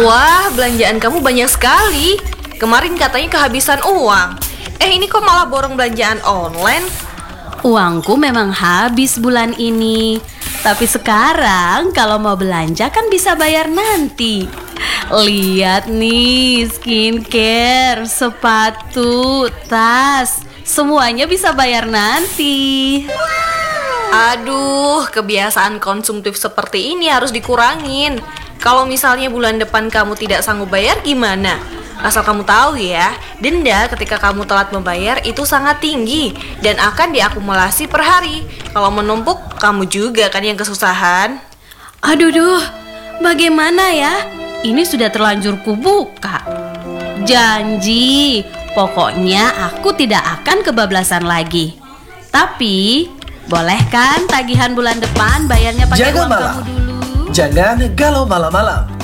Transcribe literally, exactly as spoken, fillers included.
Wah, belanjaan kamu banyak sekali. Kemarin katanya kehabisan uang. Eh, ini kok malah borong belanjaan online? Uangku memang habis bulan ini, tapi sekarang kalau mau belanja kan bisa bayar nanti. Lihat nih, skincare, sepatu, tas, semuanya bisa bayar nanti. Aduh, kebiasaan konsumtif seperti ini harus dikurangin. Kalau misalnya bulan depan kamu tidak sanggup bayar gimana? Asal kamu tahu ya, denda ketika kamu telat membayar itu sangat tinggi dan akan diakumulasi per hari. Kalau menumpuk, kamu juga kan yang kesusahan. Aduh duh, bagaimana ya? Ini sudah terlanjur kubuka. Janji, pokoknya aku tidak akan kebablasan lagi. Tapi, boleh kan tagihan bulan depan bayarnya pakai Jaga uang malam. kamu dulu? Jangan galau malam-malam.